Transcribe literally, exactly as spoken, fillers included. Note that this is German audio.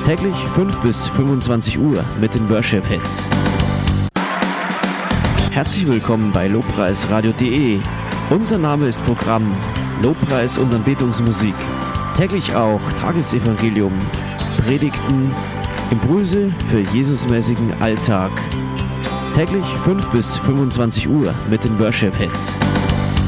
Täglich fünf bis fünfundzwanzig Uhr mit den Worship Hits. Herzlich willkommen bei lobpreisradio punkt de. Unser Name ist Programm Lobpreis und Anbetungsmusik. Täglich auch Tagesevangelium, Predigten, Impulse für Jesusmäßigen Alltag. Täglich fünf bis fünfundzwanzig Uhr mit den Worship Hits.